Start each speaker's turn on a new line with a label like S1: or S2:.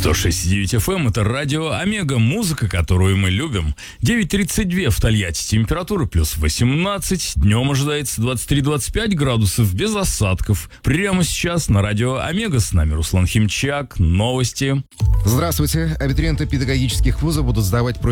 S1: 106.9 FM — это радио Омега, музыка, которую мы любим. 9:32 в Тольятти, температура плюс 18, днем ожидается 23-25 градусов, без осадков. Прямо сейчас на радио Омега с нами Руслан Химчак, новости.
S2: Здравствуйте. Абитуриенты педагогических вузов будут сдавать